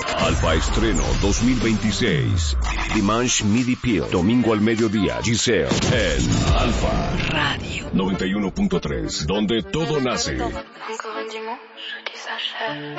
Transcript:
Alfa Estreno 2026. Dimanche Midi Peel. Domingo al mediodía. Giselle en Alfa Radio 91.3, donde todo nace. Encore un dimanche qui s'achève.